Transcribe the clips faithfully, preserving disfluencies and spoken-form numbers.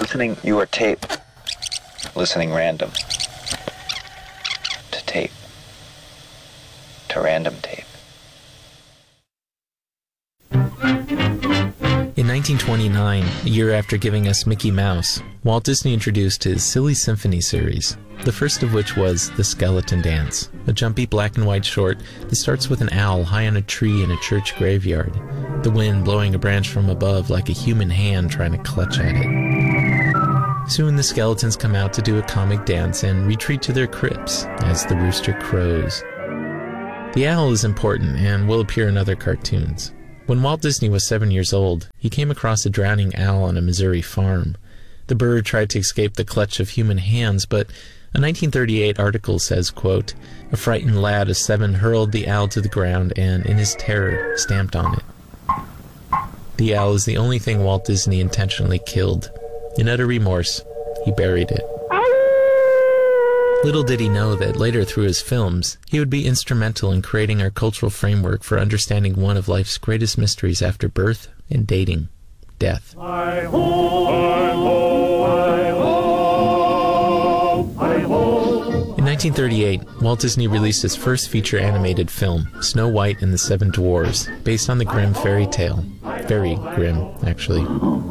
listening, you are tape. Listening random. To tape. To random tape. In nineteen twenty-nine, a year after giving us Mickey Mouse, Walt Disney introduced his Silly Symphony series, the first of which was The Skeleton Dance, a jumpy black and white short that starts with an owl high on a tree in a church graveyard, the wind blowing a branch from above like a human hand trying to clutch at it. Soon the skeletons come out to do a comic dance and retreat to their crypts as the rooster crows. The owl is important and will appear in other cartoons. When Walt Disney was seven years old, he came across a drowning owl on a Missouri farm. The bird tried to escape the clutch of human hands, but a nineteen thirty-eight article says, quote, "A frightened lad of seven hurled the owl to the ground and, in his terror, stamped on it." The owl is the only thing Walt Disney intentionally killed. In utter remorse, he buried it. Little did he know that later through his films, he would be instrumental in creating our cultural framework for understanding one of life's greatest mysteries after birth and dating, death. In nineteen thirty-eight, Walt Disney released his first feature animated film, Snow White and the Seven Dwarfs, based on the Grimm fairy tale. Very grim, actually.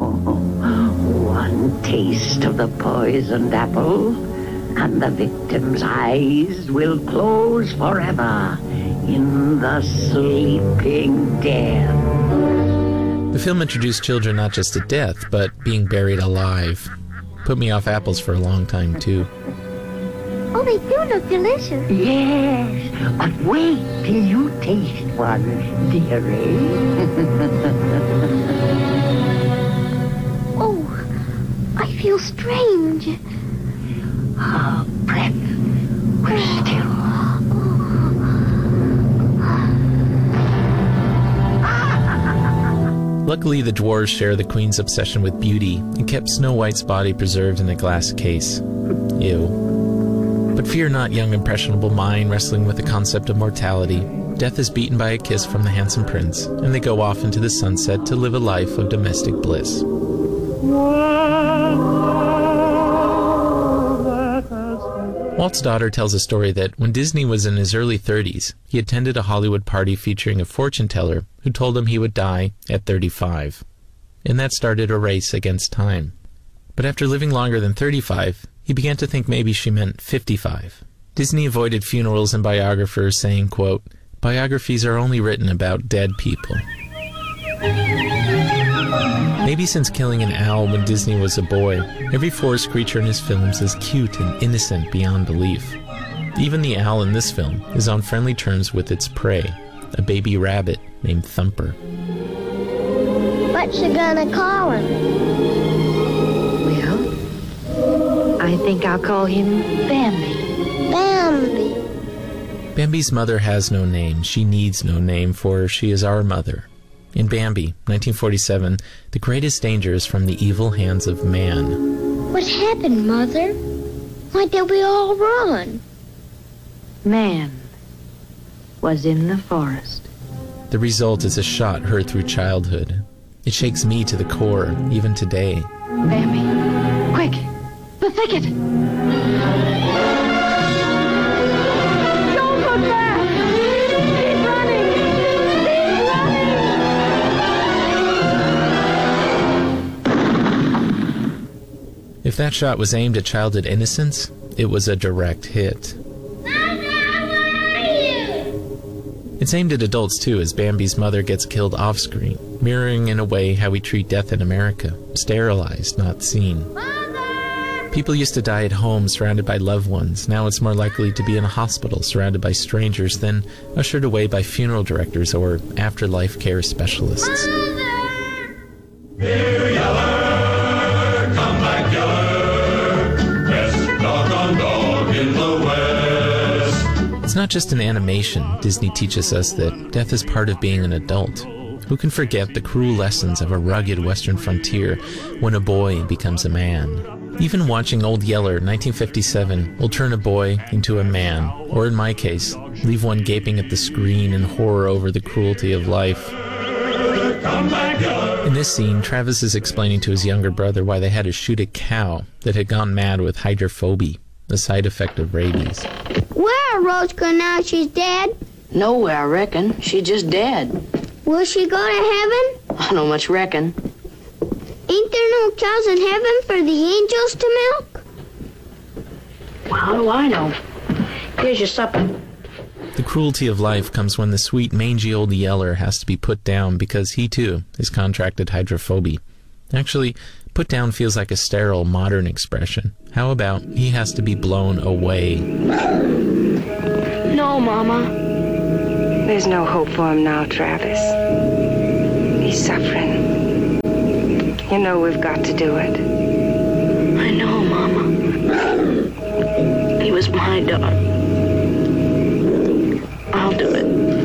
One taste of the poisoned apple, and the victim's eyes will close forever in the sleeping dead. The film introduced children not just to death, but being buried alive. Put me off apples for a long time, too. Oh, they do look delicious. Yes, but wait till you taste one, dearie. Oh, I feel strange. Ah, breath. We're still. Luckily, the dwarves share the queen's obsession with beauty and kept Snow White's body preserved in a glass case. Ew. But fear not, young impressionable mind wrestling with the concept of mortality. Death is beaten by a kiss from the handsome prince, and they go off into the sunset to live a life of domestic bliss. Walt's daughter tells a story that when Disney was in his early thirties, he attended a Hollywood party featuring a fortune teller who told him he would die at thirty-five. And that started a race against time. But after living longer than thirty-five, he began to think maybe she meant fifty-five. Disney avoided funerals and biographers, saying, quote, "Biographies are only written about dead people." Maybe since killing an owl when Disney was a boy, every forest creature in his films is cute and innocent beyond belief. Even the owl in this film is on friendly terms with its prey, a baby rabbit named Thumper. What you gonna call him? Well, I think I'll call him Bambi. Bambi. Bambi's mother has no name. She needs no name, for she is our mother. In Bambi, nineteen forty-seven, the greatest danger is from the evil hands of man. What happened, Mother? Why did we all run? Man was in the forest. The result is a shot heard through childhood. It shakes me to the core, even today. Bambi, quick! The thicket! Don't look back! Keep running! Keep running! If that shot was aimed at childhood innocence, it was a direct hit. It's aimed at adults too, as Bambi's mother gets killed off-screen, mirroring in a way how we treat death in America, sterilized, not seen. Mother! People used to die at home surrounded by loved ones. Now it's more likely to be in a hospital surrounded by strangers than ushered away by funeral directors or afterlife care specialists. Mother! Here, Yeller, come back, Yeller, best doggone dog in the West. It's not just in animation. Disney teaches us that death is part of being an adult. Who can forget the cruel lessons of a rugged western frontier when a boy becomes a man? Even watching Old Yeller, nineteen fifty-seven, will turn a boy into a man, or in my case, leave one gaping at the screen in horror over the cruelty of life. In this scene, Travis is explaining to his younger brother why they had to shoot a cow that had gone mad with hydrophobia, a side effect of rabies. Where are Roscoe now she's dead? Nowhere, I reckon. She just dead. Will she go to heaven? I don't much reckon. Ain't there no cows in heaven for the angels to milk? Well, how do I know? Here's your supper. The cruelty of life comes when the sweet, mangy old Yeller has to be put down because he, too, is contracted hydrophobia. Actually, put down feels like a sterile, modern expression. How about he has to be blown away? No, Mama. There's no hope for him now, Travis. He's suffering. You know we've got to do it. I know, Mama. He was my dog. I'll do it.